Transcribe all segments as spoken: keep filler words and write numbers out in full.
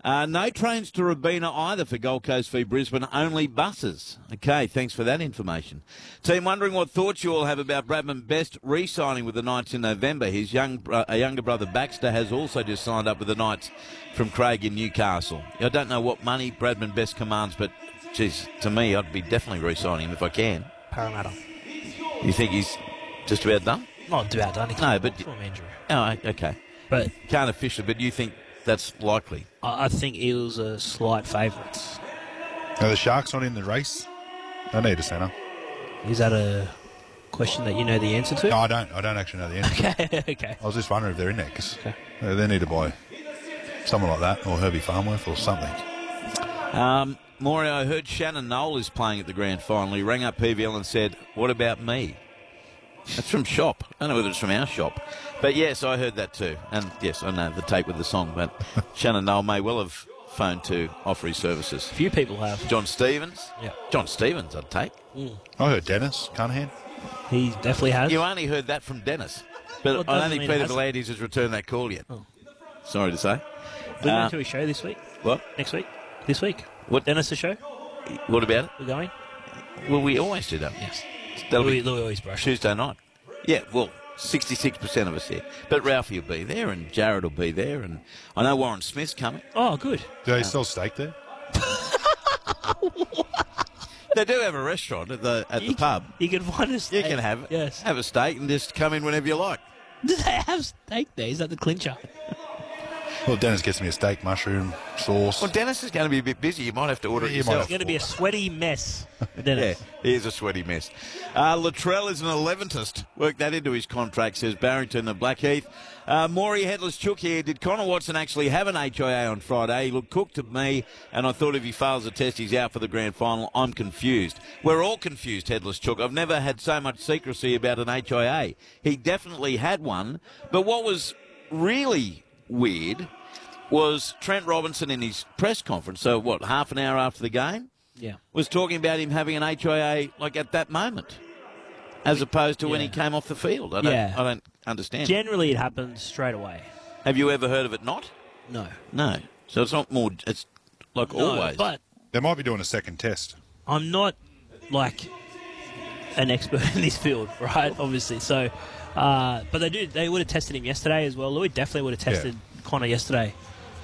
Uh, no trains to Robina either for Gold Coast v Brisbane, only buses. Okay, thanks for that information. Team, wondering what thoughts you all have about Bradman Best re-signing with the Knights in November. His young, uh, a younger brother Baxter has also just signed up with the Knights from Craig in Newcastle. I don't know what money Bradman Best commands, but, geez, to me, I'd be definitely re-signing him if I can. Parramatta. You think he's just about done? Not about done. He No, but... from injury. Oh, okay. But can't officially, but you think that's likely? I, I think Eels are slight favourites. Are the Sharks not in the race? They need a centre. Is that a question that you know the answer to? No, I don't. I don't actually know the answer. Okay, okay. I was just wondering if they're in there because Okay. they need to buy someone like that or Herbie Farmworth or something. Um, Maury, I heard Shannon Knoll is playing at the grand final. He rang up P V L and said, "What about me?" That's from Shop. I don't know whether it's from our shop. But yes, I heard that too. And yes, I know the tape with the song, but Shannon Knoll may well have phoned to offer his services. Few people have. John Stevens? Yeah. John Stevens, I'd take. Mm. I heard Dennis Cunningham. He definitely has. You only heard that from Dennis. But Well, I don't doesn't think mean Peter it hasn't. V'landys has returned that call yet. Oh. Sorry to say. We're Uh, going to a show this week. What? Next week. This week. What? Dennis a show. What about it? We're going. Well, we always do that. Yes. That'll Louis, be Louis always brush. Tuesday night. Yeah, well, sixty-six percent of us here. But Ralphie will be there and Jared will be there. And I know Warren Smith's coming. Oh, good. Do they sell steak there? They do have a restaurant at the at You the can- pub. You can find a You steak. can have Yes. have a steak and just come in whenever you like. Do they have steak there? Is that the clincher? Well, Dennis gets me a steak, mushroom, sauce. Well, Dennis is going to be a bit busy. You might have to order it Yeah, you might yourself. It's going to be a sweaty mess. Yeah, Dennis. he is a sweaty mess. Uh, Latrell is an eleventhist. Work that into his contract, says Barrington of Blackheath. Uh, Maury Headless Chook here. Did Connor Watson actually have an H I A on Friday? He looked cooked to me, and I thought if he fails the test, he's out for the grand final. I'm confused. We're all confused, Headless Chook. I've never had so much secrecy about an H I A. He definitely had one, but what was really weird was Trent Robinson in his press conference, so what, half an hour after the game, Yeah. was talking about him having an H I A like at that moment, as opposed to when he Yeah. came off the field. I don't, Yeah. I don't understand. Generally, it happens straight away. Have you ever heard of it not? No. No. So it's not more, it's like No, always. but They might be doing a second test. I'm not like an expert in this field, right? Obviously, so uh, but they do. They would have tested him yesterday as well. Louis definitely would have tested Connor yesterday,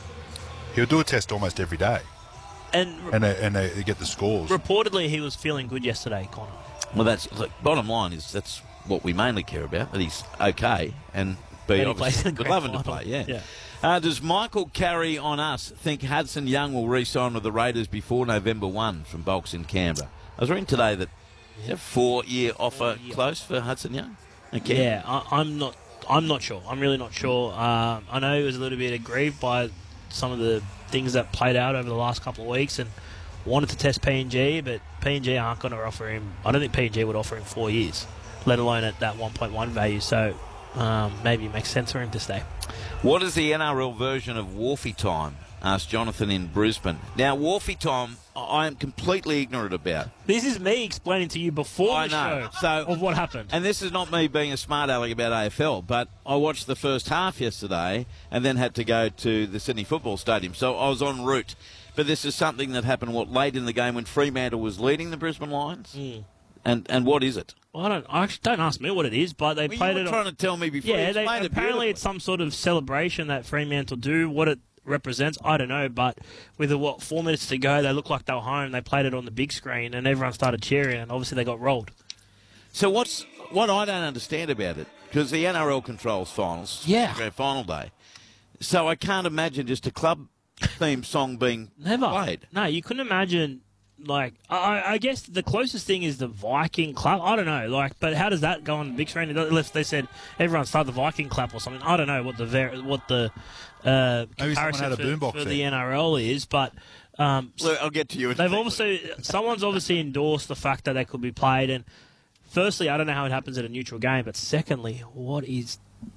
He'll do a test almost every day, and and they, and they get the scores. reportedly he was feeling good yesterday, Connor. Well, that's, look, bottom line is that's what we mainly care about, that he's okay, and B, And he plays obviously, in the would grand love him to final. play, yeah. Yeah. Uh, does Michael Carey on us think Hudson Young will re-sign with the Raiders before November first from Bulks in Canberra? I was reading today that is a four-year offer Four-year. close for Hudson Young. Okay. Yeah, I, I'm not. I'm not sure. I'm really not sure. Um, I know he was a little bit aggrieved by some of the things that played out over the last couple of weeks, and wanted to test P N G, but P N G aren't going to offer him. I don't think P N G would offer him four years, let alone at that one point one value. So um, maybe it makes sense for him to stay. What is the N R L version of Wharfie Time? Asked Jonathan in Brisbane. Now, Wharfie Time, I am completely ignorant about. This is me explaining to you before I the know. show So- of what happened. And this is not me being a smart aleck about A F L, but I watched the first half yesterday and then had to go to the Sydney Football Stadium. So I was en route. But this is something that happened, what, late in the game when Fremantle was leading the Brisbane Lions? Mm. And and what is it? I don't. I actually don't ask me what it is, but they Well, played you were it. on- trying to tell me before. Yeah, You they, explained it apparently it's beautifully. some sort of celebration that Fremantle do. What it represents, I don't know, but with, the, what, four minutes to go, they looked like they were home. They played it on the big screen, and everyone started cheering, and obviously they got rolled. So what's what I don't understand about it, because the N R L controls finals, Yeah. grand final day, so I can't imagine just a club theme song being Never. played. No, you couldn't imagine, like, I, I guess the closest thing is the Viking clap. I don't know, like, but how does that go on the big screen? Unless they said everyone start the Viking clap or something. I don't know what the ver- what the uh, Maybe someone comparison had a for, boombox for there. the N R L is, but um, Look, I'll get to you. In a they've second. also someone's obviously endorsed the fact that they could be played. And firstly, I don't know how it happens at a neutral game, but secondly, what is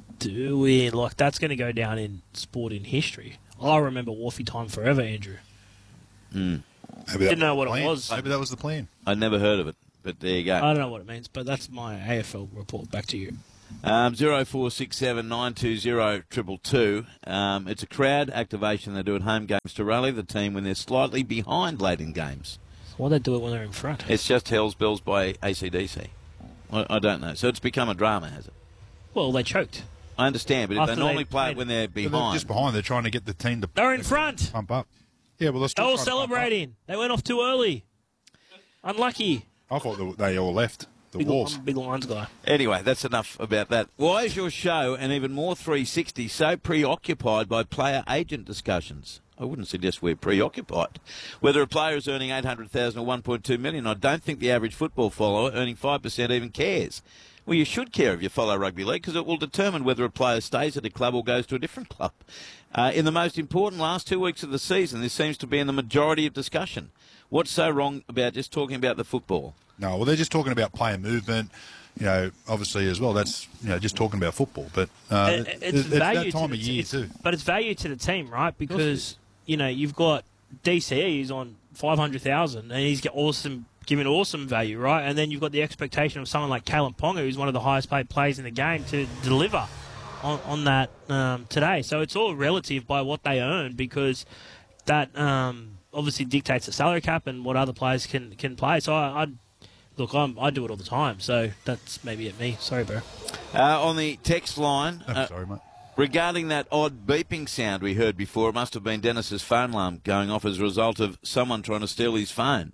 doing like that's going to go down in sporting history. I remember Wharfie Time forever, Andrew. Mm. Maybe Didn't know what it plan. was. Maybe that was the plan. I'd never heard of it, but there you go. I don't know what it means, but that's my A F L report. Back to you. Um, zero four six seven nine two zero triple two. Um, it's a crowd activation they do at home games to rally the team when they're slightly behind late in games. Why they do it when they're in front? It's just Hell's Bells by A C D C. I, I don't know. So it's become a drama, has it? Well, they choked. I understand, but if After they normally they play it made- when they're They're behind. just behind. They're trying to get the team to They're in front. pump up. Yeah, well, they're They're still all trying to pump up. celebrating. They went off too early. Unlucky. I thought they- they all left. The Big, Wolves. I'm a big Lions guy. Anyway, that's enough about that. Why is your show, and even more three sixty, so preoccupied by player-agent discussions? I wouldn't suggest we're preoccupied. Whether a player is earning eight hundred thousand dollars or one point two million dollars, I don't think the average football follower earning five percent even cares. Well, you should care if you follow rugby league because it will determine whether a player stays at a club or goes to a different club. Uh, in the most important last two weeks of the season, this seems to be in the majority of discussion. What's so wrong about just talking about the football? No, well, they're just talking about player movement, you know, obviously as well. That's, you know, just talking about football. But uh, It- it's, it's it's value that time to of the, year it's- too. But it's value to the team, right? Because you know you've got D C E who's on five hundred thousand, and he's got awesome, giving awesome value, right? And then you've got the expectation of someone like Kalen Ponga, who's one of the highest paid players in the game, to deliver on, on that um, today. So it's all relative by what they earn, because that um, obviously dictates the salary cap and what other players can can play. So I. I Look, I'm, I do it all the time, so that's maybe at me. Sorry, bro. Uh, on the text line, Oh, uh, sorry, mate. regarding that odd beeping sound we heard before, it must have been Dennis's phone alarm going off as a result of someone trying to steal his phone.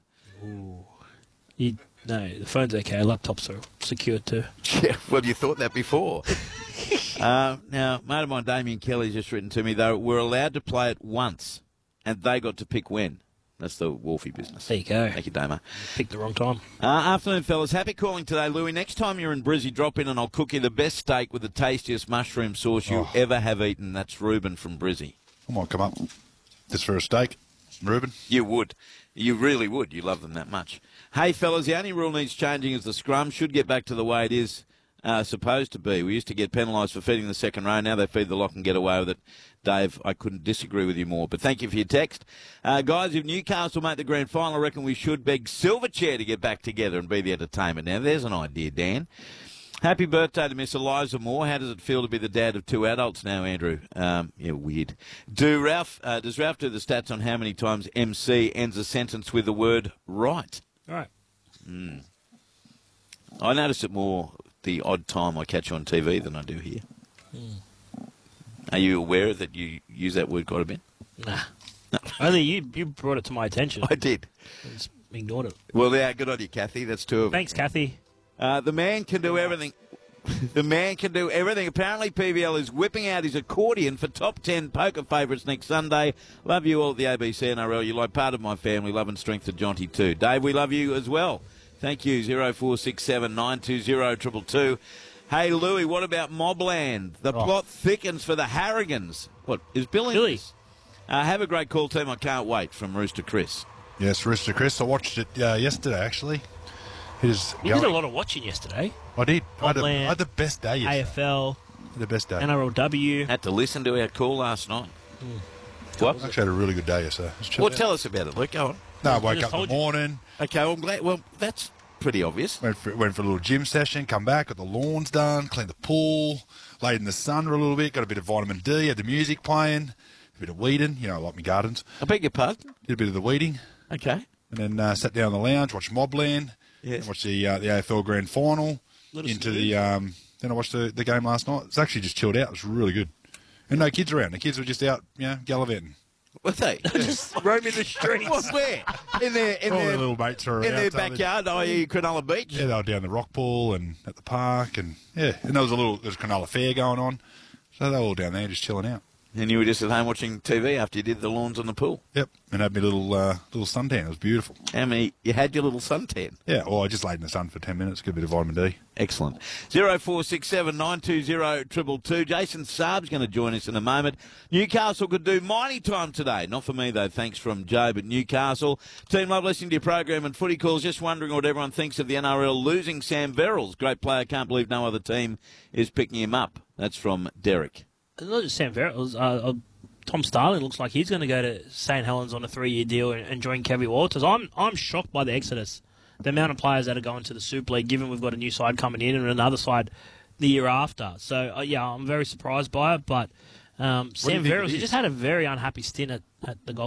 You, no, the phone's okay. Laptops are secured too. Yeah, well, you thought that before. uh, now, mate of mine, Damien Kelly's just written to me, though, we're allowed to play it once, and they got to pick when. That's the Wolfie business. There you go. Thank you, Damo. Picked the wrong time. Uh, afternoon, fellas. Happy calling today, Louis. Next time you're in Brizzy, drop in and I'll cook you the best steak with the tastiest mushroom sauce you Oh. ever have eaten. That's Reuben from Brizzy. I might come up just for a steak, Reuben. You would. You really would. You love them that much. Hey, fellas, the only rule needs changing is the scrum should get back to the way it is uh, supposed to be. We used to get penalised for feeding the second row. Now they feed the lock and get away with it. Dave, I couldn't disagree with you more. But thank you for your text. Uh, guys, if Newcastle make the grand final, I reckon we should beg Silverchair to get back together and be the entertainment. Now, there's an idea, Dan. Happy birthday to Miss Eliza Moore. How does it feel to be the dad of two adults now, Andrew? Um, yeah, weird. Do Ralph, uh, does Ralph do the stats on how many times M C ends a sentence with the word right? All right. Mm. I notice it more the odd time I catch on T V than I do here. Mm. Are you aware that you use that word quite a bit? Nah. Only you, you brought it to my attention. I did. I just ignored it. Well, yeah, good on you, Kathy. That's two of them. Thanks, Kathy. Uh, the man can do everything. The man can do everything. Apparently, P V L is whipping out his accordion for top ten poker favourites next Sunday. Love you all at the A B C N R L. You're like part of my family. Love and strength to Jonty too. Dave, we love you as well. Thank you. Zero four six seven nine two zero triple two. Hey, Louis, what about Mobland? The Oh. plot thickens for the Harrigans. What, is Billy? Billy. Uh, have a great call, team. I can't wait. From Rooster Chris. Yes, Rooster Chris. I watched it uh, yesterday, actually. It is You going- did a lot of watching yesterday. I did. I had, a, I Mobland, had the best day A yesterday. F L, The best day. N R L W. Had to listen to our call last night. What? I actually had a really good day yesterday. Just chilled Well, out. tell us about it, Luke. Go on. No, I I woke just up in told the you. morning, Okay, well, I'm glad. Well, that's pretty obvious. went for, went for a little gym session, come back, got the lawns done, cleaned the pool, laid in the sun for a little bit, got a bit of vitamin D, had the music playing, a bit of weeding, you know, I like my gardens. I beg your pardon? Did a bit of the weeding, Okay. and then uh, sat down in the lounge, watched Mobland, Yes. and watched the uh, the A F L Grand Final, Little into the, um, then I watched the, the game last night. It's actually just chilled out. It was really good. And no kids around. The kids were just out, you know, gallivanting. Were they? Just roaming the streets. What, where? In their, in All their, their little mates were around. in their so they- backyard, that is. Cronulla Beach? Yeah, they were down the rock pool and at the park, and yeah, and there was a little there was a Cronulla fair going on, so they were all down there just chilling out. And you were just at home watching T V after you did the lawns on the pool. Yep, and had me little uh, little suntan. It was beautiful. How many? You had your little suntan. Yeah, well, I just laid in the sun for ten minutes, get a bit of vitamin D. Excellent. Zero four six seven nine two zero triple two. Jason Saab's going to join us in a moment. Newcastle could do mighty time today. Not for me, though. Thanks from Joe, but Newcastle. Team love listening to your program and footy calls. Just wondering what everyone thinks of the N R L losing Sam Verrills. Great player. Can't believe no other team is picking him up. That's from Derek. Not just Sam Verrills. Uh, uh, Tom Starling looks like he's going to go to Saint Helens on a three-year deal and, and join Kevy Walters. I'm I'm shocked by the exodus, the amount of players that are going to the Super League. Given we've got a new side coming in and another side the year after. So, uh, yeah, I'm very surprised by it. But um, do Sam you think Verrills, it he is? just had a very unhappy stint at, at the Gold